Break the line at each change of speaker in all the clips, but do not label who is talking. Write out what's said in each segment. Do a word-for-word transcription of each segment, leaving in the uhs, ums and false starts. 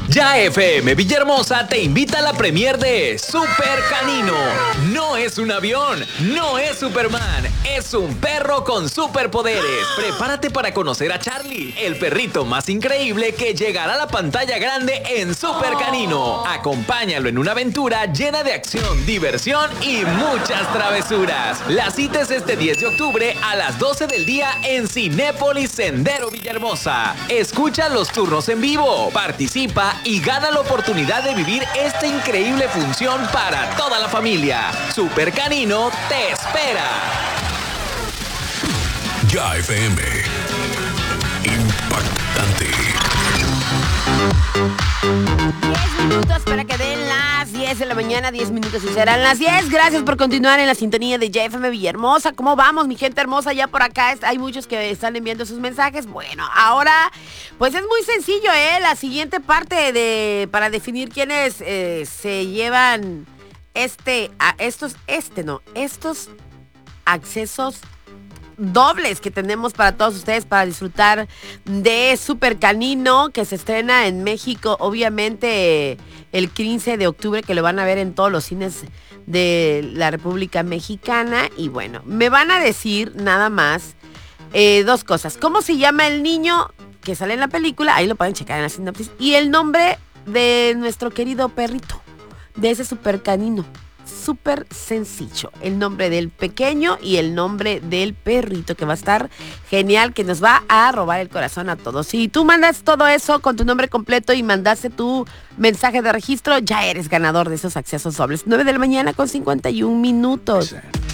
Ya F M Villahermosa te invita a la premier de Super Canino. No es un avión, no es Superman, es un perro con superpoderes. Prepárate para conocer a Charlie, el perrito más increíble que llegará a la pantalla grande en Super Canino. Acompáñalo en una aventura llena de acción, diversión y muchas travesuras. La cita es este diez de octubre a las doce del día en Cinépolis Sendero Villahermosa. Escucha los turnos en vivo, participa y gana la oportunidad de vivir esta increíble función para toda la familia. Super Canino te espera.
Ya F M. Impactante.
diez minutos para que den las diez de la mañana, diez minutos y serán las diez. Gracias por continuar en la sintonía de Ya F M Villahermosa. ¿Cómo vamos, mi gente hermosa? Ya por acá hay muchos que están enviando sus mensajes. Bueno, ahora pues es muy sencillo, ¿eh? La siguiente parte de para definir quiénes eh, se llevan este, a estos, este no, estos accesos dobles que tenemos para todos ustedes para disfrutar de Super Canino, que se estrena en México, obviamente el quince de octubre, que lo van a ver en todos los cines de la República Mexicana. Y bueno, me van a decir nada más eh, dos cosas: cómo se llama el niño que sale en la película, ahí lo pueden checar en la sinopsis, y el nombre de nuestro querido perrito, de ese Super Canino. Súper sencillo, el nombre del pequeño y el nombre del perrito, que va a estar genial, que nos va a robar el corazón a todos. Si tú mandas todo eso con tu nombre completo y mandaste tu mensaje de registro, ya eres ganador de esos accesos dobles. nueve de la mañana con cincuenta y un minutos.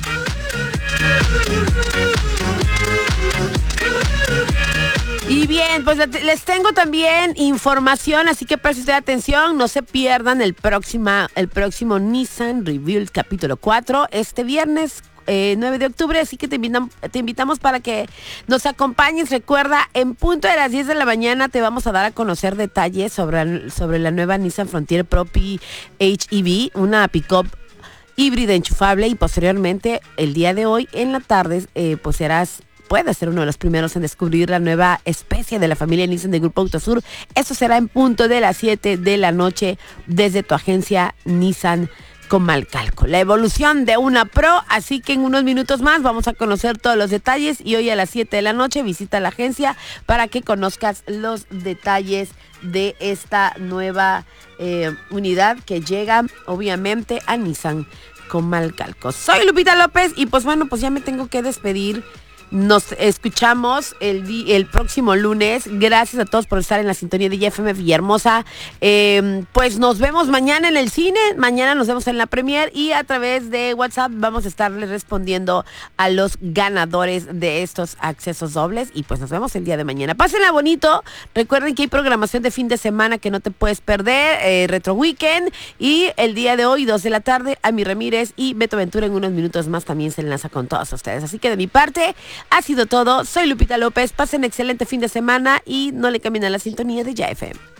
Y bien, pues les tengo también información, así que presten atención, no se pierdan el próximo, el próximo Nissan Revealed capítulo cuatro, este viernes eh, nueve de octubre, así que te, invitam, te invitamos para que nos acompañes. Recuerda, en punto de las diez de la mañana te vamos a dar a conocer detalles sobre, sobre la nueva Nissan Frontier Pro P H E V, una pick-up híbrida enchufable, y posteriormente, el día de hoy, en la tarde, eh, pues serás... puede ser uno de los primeros en descubrir la nueva especie de la familia Nissan de Grupo Autosur. Eso será en punto de las siete de la noche desde tu agencia Nissan Comalcalco. La evolución de una Pro, así que en unos minutos más vamos a conocer todos los detalles, y hoy a las siete de la noche visita la agencia para que conozcas los detalles de esta nueva eh, unidad que llega obviamente a Nissan Comalcalco. Soy Lupita López y pues bueno, pues ya me tengo que despedir. Nos escuchamos el, di- el próximo lunes. Gracias a todos por estar en la sintonía de Ya F M Villahermosa. Eh, pues nos vemos mañana en el cine. Mañana nos vemos en la premier, y a través de WhatsApp vamos a estarles respondiendo a los ganadores de estos accesos dobles. Y pues nos vemos el día de mañana. Pásenla bonito. Recuerden que hay programación de fin de semana que no te puedes perder. Eh, Retro Weekend. Y el día de hoy, dos de la tarde, Ami Ramírez y Beto Ventura en unos minutos más también se enlaza con todos ustedes. Así que de mi parte ha sido todo. Soy Lupita López. Pasen excelente fin de semana y no le cambien a la sintonía de Ya F M.